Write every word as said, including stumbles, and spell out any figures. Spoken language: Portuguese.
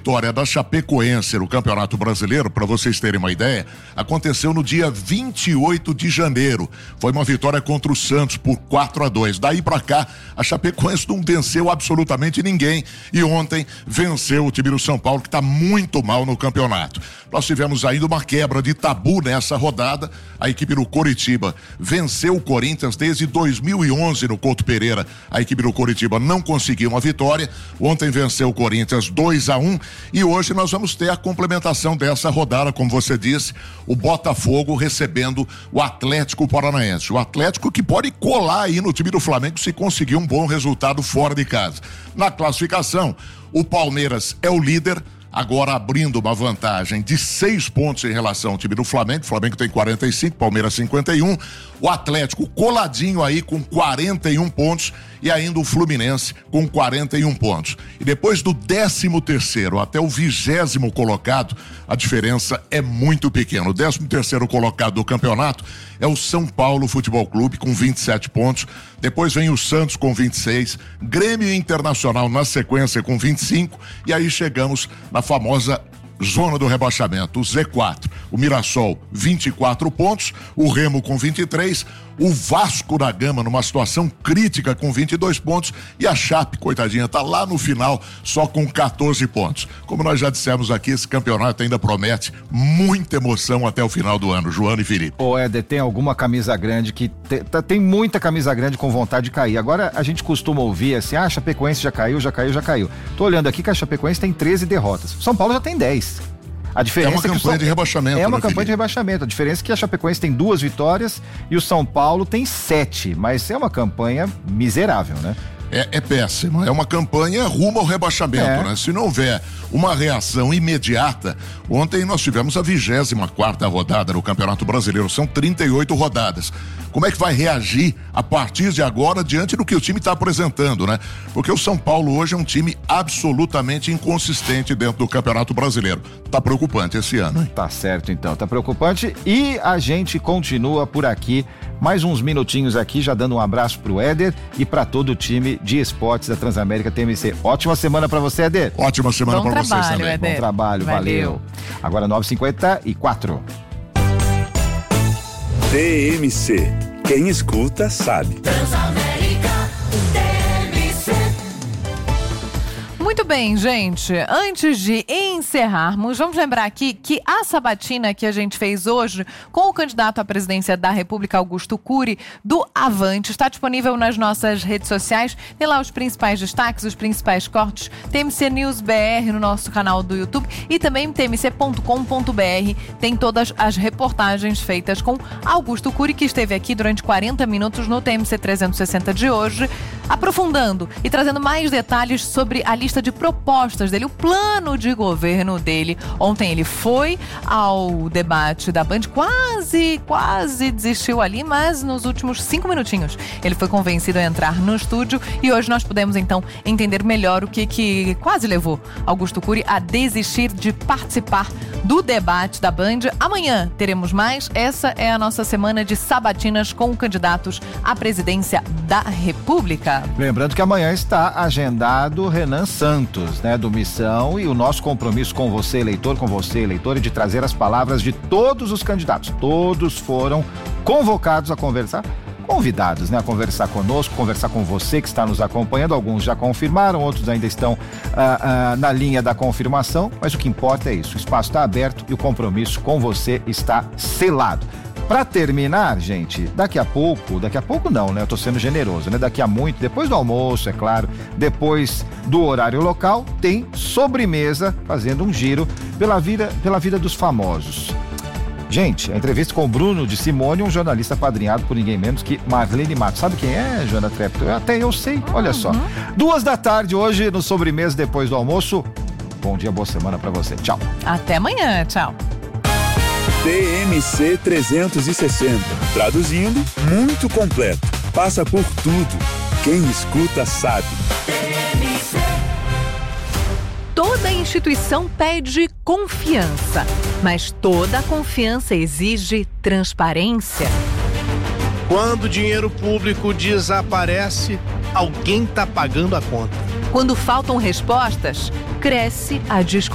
vitória da Chapecoense no Campeonato Brasileiro, para vocês terem uma ideia, aconteceu no dia vinte e oito de janeiro. Foi uma vitória contra o Santos por quatro a dois. Daí para cá, a Chapecoense não venceu absolutamente ninguém. E ontem venceu o time do São Paulo, que está muito mal no campeonato. Nós tivemos ainda uma quebra de tabu nessa rodada. A equipe do Coritiba venceu o Corinthians desde dois mil e onze no Couto Pereira. A equipe do Coritiba não conseguiu uma vitória. Ontem venceu o Corinthians dois a um e hoje nós vamos ter a complementação dessa rodada, como você disse, o Botafogo recebendo o Atlético Paranaense. O Atlético que pode colar aí no time do Flamengo se conseguir um bom resultado fora de casa. Na classificação, o Palmeiras é o líder, agora abrindo uma vantagem de seis pontos em relação ao time do Flamengo. O Flamengo tem quarenta e cinco, Palmeiras cinquenta e um. O Atlético coladinho aí com quarenta e um pontos e ainda o Fluminense com quarenta e um pontos. E depois do décimo terceiro até o vigésimo colocado, a diferença é muito pequena. O décimo terceiro colocado do campeonato é o São Paulo Futebol Clube com vinte e sete pontos. Depois vem o Santos com vinte e seis, Grêmio Internacional na sequência com vinte e cinco e aí chegamos na famosa zona do rebaixamento, o Z quatro. O Mirassol, vinte e quatro pontos, o Remo com vinte e três, o Vasco da Gama numa situação crítica com vinte e dois pontos e a Chape, coitadinha, tá lá no final só com quatorze pontos. Como nós já dissemos aqui, esse campeonato ainda promete muita emoção até o final do ano. Joana e Felipe. Ô Éder, tem alguma camisa grande que te, tá, tem muita camisa grande com vontade de cair. Agora a gente costuma ouvir assim, ah, a Chapecoense já caiu, já caiu, já caiu. Tô olhando aqui que a Chapecoense tem treze derrotas. São Paulo já tem dez. A diferença é uma é que campanha São... de rebaixamento. É uma né, campanha Felipe? de rebaixamento. A diferença é que a Chapecoense tem duas vitórias e o São Paulo tem sete. Mas é uma campanha miserável, né? É, é péssima, é uma campanha rumo ao rebaixamento, é. né? Se não houver uma reação imediata, ontem nós tivemos a vigésima quarta rodada no Campeonato Brasileiro, são trinta e oito rodadas. Como é que vai reagir a partir de agora diante do que o time está apresentando, né? Porque o São Paulo hoje é um time absolutamente inconsistente dentro do Campeonato Brasileiro. Tá preocupante esse ano, hein? Tá certo então, tá preocupante e a gente continua por aqui, mais uns minutinhos aqui, já dando um abraço pro Éder e para todo o time de esportes da Transamérica T M C. Ótima semana para você, Éder. Ótima semana para vocês também. Éder. Bom trabalho, valeu. valeu. Agora nove e cinquenta e quatro. T M C. Quem escuta sabe. Transamérica T M C. Muito bem, gente. Antes de encerrarmos, vamos lembrar aqui que a sabatina que a gente fez hoje com o candidato à presidência da República, Augusto Cury, do Avante, está disponível nas nossas redes sociais. Tem lá os principais destaques, os principais cortes. T M C News B R no nosso canal do YouTube e também t m c ponto com ponto b r. Tem todas as reportagens feitas com Augusto Cury, que esteve aqui durante quarenta minutos no T M C trezentos e sessenta de hoje, aprofundando e trazendo mais detalhes sobre a lista de propostas dele, o plano de governo dele. Ontem ele foi ao debate da Band, quase, quase desistiu ali, mas nos últimos cinco minutinhos ele foi convencido a entrar no estúdio e hoje nós pudemos então entender melhor o que que quase levou Augusto Cury a desistir de participar do debate da Band. Amanhã teremos mais. Essa é a nossa semana de sabatinas com candidatos à presidência da República. Lembrando que amanhã está agendado Renan Santos, né, do Missão, e o nosso compromisso com você, eleitor, com você, eleitor, é de trazer as palavras de todos os candidatos. Todos foram convocados a conversar, convidados, né, a conversar conosco, conversar com você que está nos acompanhando. Alguns já confirmaram, outros ainda estão ah, ah, na linha da confirmação, mas o que importa é isso, o espaço está aberto e o compromisso com você está selado. Para terminar, gente, daqui a pouco, daqui a pouco não, né? Eu tô sendo generoso, né? Daqui a muito, depois do almoço, é claro, depois do horário local, tem sobremesa fazendo um giro pela vida, pela vida dos famosos. Gente, a entrevista com o Bruno de Simone, um jornalista apadrinhado por ninguém menos que Marlene Matos. Sabe quem é, Joana Trepto? Até eu sei, olha só. Uhum. Duas da tarde hoje no sobremesa depois do almoço. Bom dia, boa semana para você. Tchau. Até amanhã, tchau. T M C trezentos e sessenta. Traduzindo, muito completo. Passa por tudo. Quem escuta sabe. Toda instituição pede confiança, mas toda confiança exige transparência. Quando o dinheiro público desaparece, alguém está pagando a conta. Quando faltam respostas, cresce a discussão.